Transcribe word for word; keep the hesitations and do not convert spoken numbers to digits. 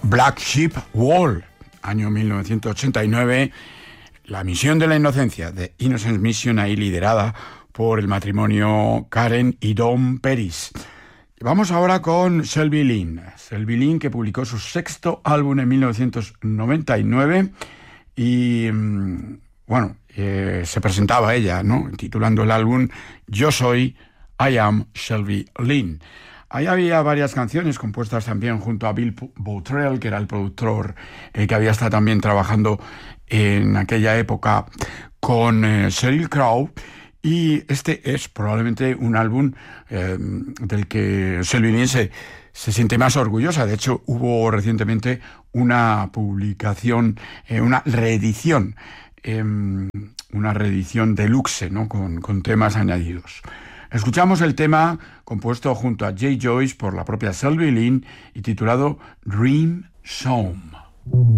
Black Sheep Wall, año mil novecientos ochenta y nueve, la misión de la inocencia de Innocence Mission, ahí liderada por el matrimonio Karen y Don Peris. Vamos ahora con Shelby Lynne. Shelby Lynne, que publicó su sexto álbum en mil novecientos noventa y nueve y, bueno, eh, se presentaba ella, ¿no?, titulando el álbum Yo soy, I am Shelby Lynne. Ahí había varias canciones compuestas también junto a Bill Bottrell, que era el productor eh, que había estado también trabajando en aquella época con eh, Sheryl Crow. Y este es probablemente un álbum eh, del que Shelby Lynne se, se siente más orgullosa. De hecho, hubo recientemente una publicación, eh, una reedición, eh, una reedición deluxe, ¿no?, con, con temas añadidos. Escuchamos el tema compuesto junto a Jay Joyce por la propia Shelby Lynne y titulado Dream Song.